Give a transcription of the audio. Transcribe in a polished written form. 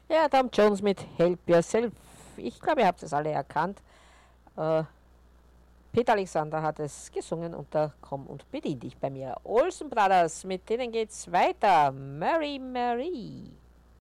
Ja, Tom Jones mit Help Yourself. Ich glaube, ihr habt es alle erkannt. Äh, Peter Alexander hat es gesungen und da komm und bedien dich bei mir. Olsen Brothers, mit denen geht's weiter. Mary Mary.